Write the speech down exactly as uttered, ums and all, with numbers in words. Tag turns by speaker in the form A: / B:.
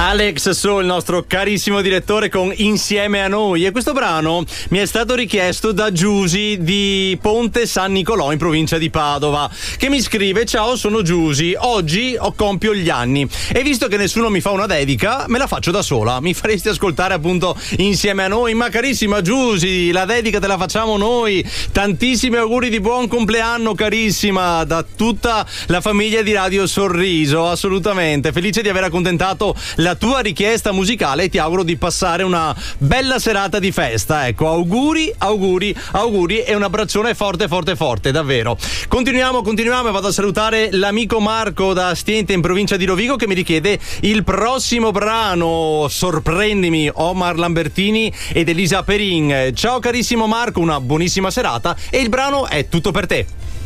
A: Alex Soul, il nostro carissimo direttore, con Insieme a noi. E questo brano mi è stato richiesto da Giusy di Ponte San Nicolò in provincia di Padova, che mi scrive: ciao, sono Giusy, oggi ho compio gli anni e visto che nessuno mi fa una dedica me la faccio da sola. Mi faresti ascoltare appunto Insieme a noi? Ma carissima Giusy, la dedica te la facciamo noi. Tantissimi auguri di buon compleanno carissima da tutta la famiglia di Radio Sorriso, assolutamente felice di aver accontentato la tua richiesta musicale e ti auguro di passare una bella serata di festa. Ecco, auguri, auguri, auguri e un abbraccione forte, forte, forte, davvero. Continuiamo, continuiamo e vado a salutare l'amico Marco da Stiente in provincia di Rovigo che mi richiede il prossimo brano, Sorprendimi, Omar Lambertini ed Elisa Perin. Ciao carissimo Marco, una buonissima serata e il brano è tutto per te.